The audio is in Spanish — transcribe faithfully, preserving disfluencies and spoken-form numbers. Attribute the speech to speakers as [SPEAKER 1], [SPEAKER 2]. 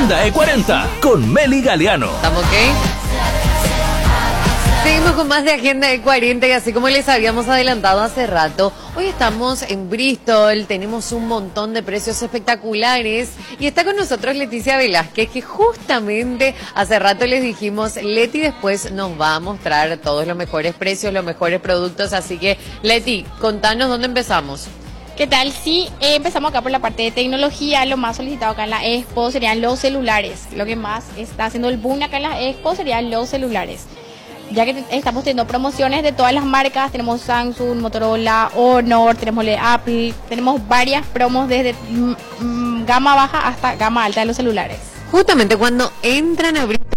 [SPEAKER 1] Agenda E cuarenta con Meli Galeano.
[SPEAKER 2] ¿Estamos ok? Seguimos con más de Agenda E cuarenta y así como les habíamos adelantado hace rato, hoy estamos en Bristol, tenemos un montón de precios espectaculares y está con nosotros Leticia Velázquez, que justamente hace rato les dijimos, Leti después nos va a mostrar todos los mejores precios, los mejores productos, así que Leti, contanos dónde empezamos.
[SPEAKER 3] ¿Qué tal? Sí, eh, empezamos acá por la parte de tecnología. Lo más solicitado acá en la Expo serían los celulares. Lo que más está haciendo el boom acá en la Expo serían los celulares. Ya que estamos teniendo promociones de todas las marcas, tenemos Samsung, Motorola, Honor, tenemos de Apple, tenemos varias promos desde mm, mm, gama baja hasta gama alta de los celulares.
[SPEAKER 2] Justamente cuando entran a Bristol